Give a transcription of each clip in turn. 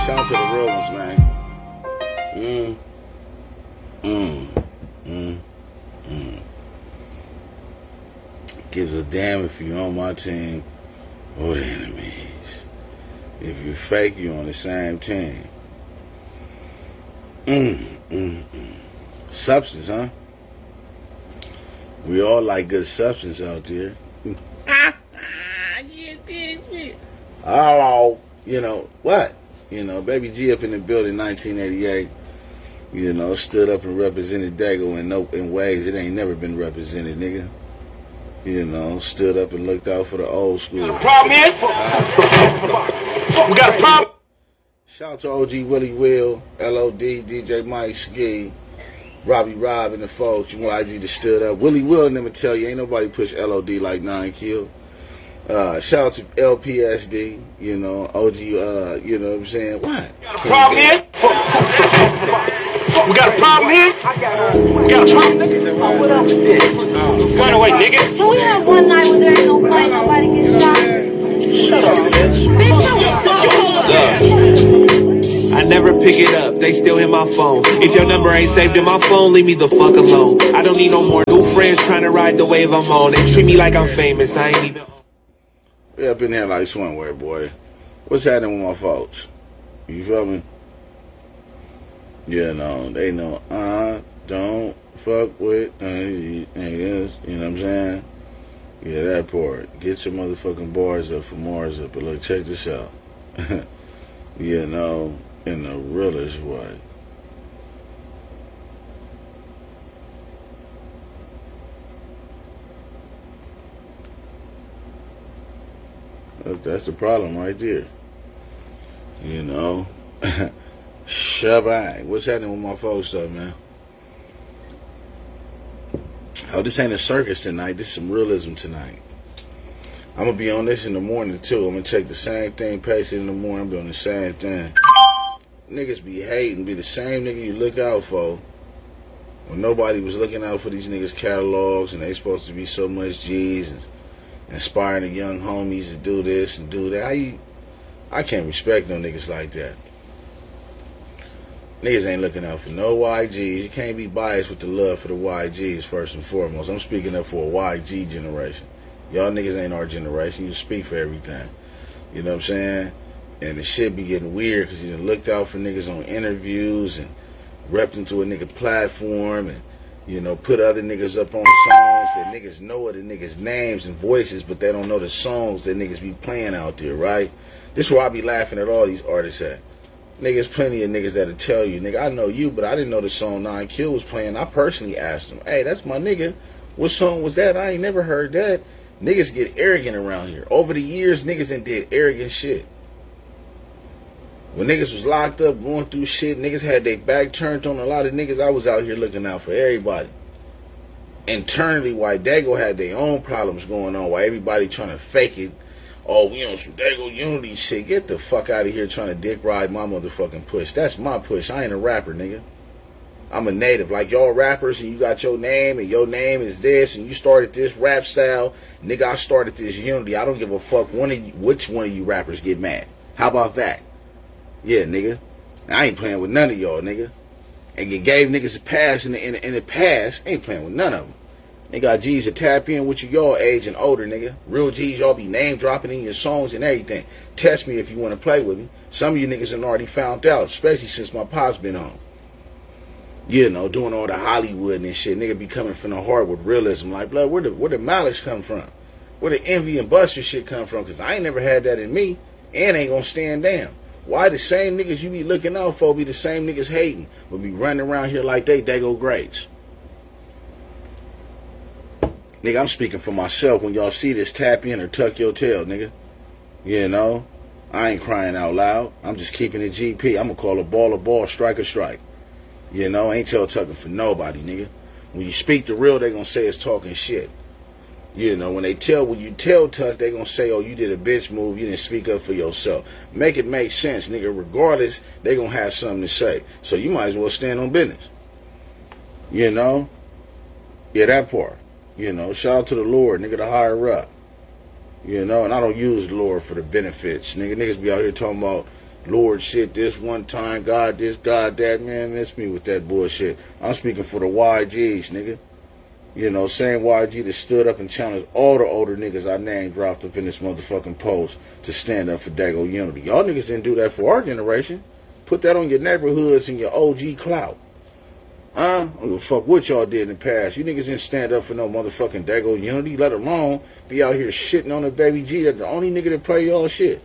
Shout out to the real ones, man. Gives a damn if you're on my team or the enemies. If you're fake, you're on the same team. Substance, huh? We all like good substance out there. Hello. You know, what? You know, Baby G up in the building 1988. You know, stood up and represented Dago in ways it ain't never been represented, nigga. You know, stood up and looked out for the old school. Got a problem here? We got a problem? Shout out to OG Willie Will, LOD, DJ Mike Ski, Robbie Rob and the folks. You know, IG just stood up. Willie Will and them will tell you, ain't nobody push LOD like 9 Kill. Shout out to LPSD, you know, OG, you know what I'm saying? What? Got a problem here? We got a problem here? We got a problem, nigga? What up with this? Run away, nigga. Can we have one night where there ain't no fight, nobody gets shot? Shut up, bitch. I never pick it up, they still hit my phone. If your number ain't saved in my phone, leave me the fuck alone. I don't need no more new friends trying to ride the wave I'm on. They treat me like I'm famous, I ain't even... We up in here like swimwear, boy. What's happening with my folks? You feel me? You know, they know, don't fuck with niggas, you know what I'm saying? Yeah, that part. Get your motherfucking bars up for Mars up. But look, check this out. You know, in the realest way. That's the problem right there. You know? Shabang. What's happening with my folks though, man? Oh, this ain't a circus tonight. This is some realism tonight. I'm going to be on this in the morning too. I'm going to check the same thing, paste it in the morning. I'm doing the same thing. Niggas be hating, be the same nigga you look out for when nobody was looking out for these niggas' catalogs and they supposed to be so much G's and inspiring the young homies to do this and do that. I can't respect no niggas like that. Niggas ain't looking out for no YGs. You can't be biased with the love for the YGs first and foremost. I'm speaking up for a YG generation. Y'all niggas ain't our generation. You speak for everything. You know what I'm saying? And the shit be getting weird because you done looked out for niggas on interviews and repped them to a nigga platform and, you know, put other niggas up on songs that niggas know of the niggas' names and voices, but they don't know the songs that niggas be playing out there, right? This is why I be laughing at all these artists at. Niggas, plenty of niggas that'll tell you, nigga, I know you, but I didn't know the song 9 Kill was playing. I personally asked them, hey, that's my nigga. What song was that? I ain't never heard that. Niggas get arrogant around here. Over the years, niggas done did arrogant shit. When niggas was locked up, going through shit, niggas had their back turned on a lot of niggas. I was out here looking out for everybody. Internally, while Dago had their own problems going on, while everybody trying to fake it, oh, we on some Dago Unity shit. Get the fuck out of here trying to dick ride my motherfucking push. That's my push. I ain't a rapper, nigga. I'm a native. Like y'all rappers and you got your name and your name is this and you started this rap style. Nigga, I started this Unity. I don't give a fuck which one of you rappers get mad. How about that? Yeah, nigga. I ain't playing with none of y'all, nigga. And you gave niggas a pass in the past. I ain't playing with none of them. They got G's to tap in with you, y'all age and older, nigga. Real G's, y'all be name dropping in your songs and everything. Test me if you want to play with me. Some of you niggas have already found out, especially since my pop's been on. You know, doing all the Hollywood and shit. Nigga be coming from the heart with realism. Like, blood, where the malice come from? Where the envy and buster shit come from? Because I ain't never had that in me and ain't gonna stand down. Why the same niggas you be looking out for be the same niggas hating? Will be running around here like they Dago greats. Nigga, I'm speaking for myself. When y'all see this, tap in or tuck your tail, nigga. You know, I ain't crying out loud. I'm just keeping it GP. I'm gonna call a ball, strike a strike. You know, ain't tail tucking for nobody, nigga. When you speak the real, they gonna say it's talking shit. You know, when you tell tuck, they gonna say, oh, you did a bitch move, you didn't speak up for yourself. Make it make sense, nigga. Regardless, they gonna have something to say. So you might as well stand on business. You know? Yeah, that part. You know, shout out to the Lord, nigga, the higher up. You know, and I don't use the Lord for the benefits. Niggas be out here talking about, Lord shit this one time, God this, God that, man, miss me with that bullshit. I'm speaking for the YGs, nigga. You know, same YG that stood up and challenged all the older niggas I name dropped up in this motherfucking post to stand up for Dago unity. Y'all niggas didn't do that for our generation. Put that on your neighborhoods and your OG clout. I don't give a fuck what y'all did in the past. You niggas didn't stand up for no motherfucking Dago unity, let alone be out here shitting on the Baby G. That's the only nigga that play y'all shit.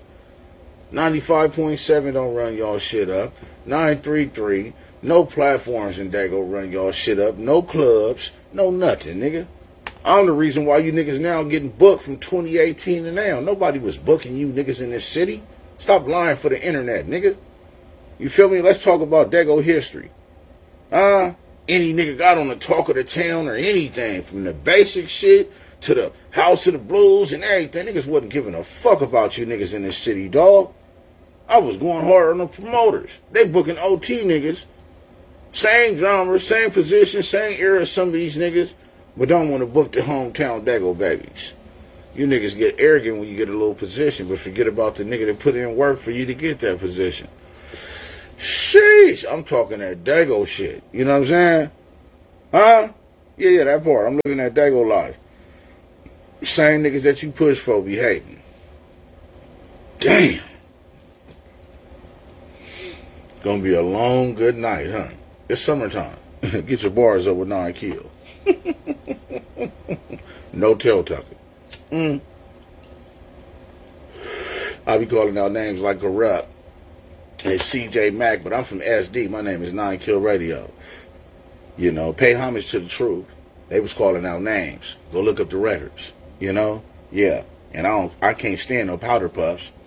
95.7 don't run y'all shit up. 933, no platforms in Dago run y'all shit up. No clubs, no nothing, nigga. I'm the reason why you niggas now getting booked from 2018 to now. Nobody was booking you niggas in this city. Stop lying for the internet, nigga. You feel me? Let's talk about Dago history. Any nigga got on the talk of the town or anything, from the basic shit to the House of the Blues and everything. Niggas wasn't giving a fuck about you niggas in this city, dog. I was going hard on the promoters. They booking OT niggas. Same genre, same position, same era as some of these niggas, but don't want to book the hometown Dago babies. You niggas get arrogant when you get a little position, but forget about the nigga that put in work for you to get that position. Sheesh, I'm talking that Dago shit. You know what I'm saying? Huh? Yeah, that part. I'm living that Dago life. Same niggas that you push for be hating. Damn. Gonna be a long, good night, huh? It's summertime. Get your bars up with 9 kills. No tail tucking. I be calling out names like Corrupt. It's CJ Mack, but I'm from SD. My name is 9 Kill Radio. You know, pay homage to the truth. They was calling out names. Go look up the records. You know? Yeah. And I can't stand no powder puffs.